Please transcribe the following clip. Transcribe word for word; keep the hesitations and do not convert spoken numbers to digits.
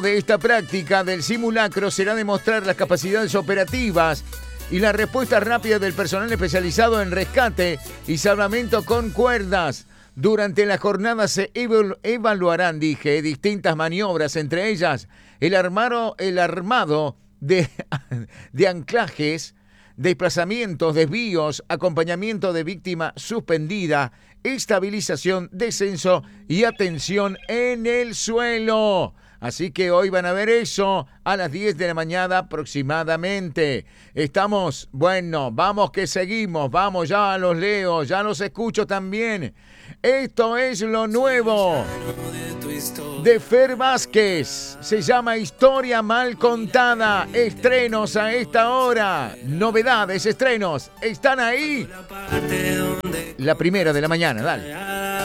De esta práctica del simulacro será demostrar las capacidades operativas y la respuesta rápida del personal especializado en rescate y salvamento con cuerdas. Durante la jornada se evaluarán, dije, distintas maniobras, entre ellas el armado, el armado de, de anclajes, desplazamientos, desvíos, acompañamiento de víctima suspendida, estabilización, descenso y atención en el suelo. Así que hoy van a ver eso a las diez de la mañana aproximadamente. Estamos, bueno, vamos que seguimos, vamos, ya los leo, ya los escucho también. Esto es lo nuevo de Fer Vázquez. Se llama Historia Mal Contada. Estrenos a esta hora. Novedades, estrenos. ¿Están ahí? La primera de la mañana, dale.